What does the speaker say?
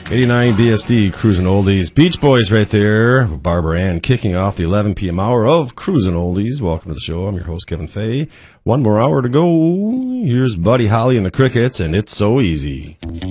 89 BSD, Cruising Oldies. Beach Boys right there. Barbara Ann kicking off the 11 p.m. hour of Cruising Oldies. Welcome to the show. I'm your host, Kevin Fay. One more hour to go. Here's Buddy Holly and the Crickets, and It's So Easy.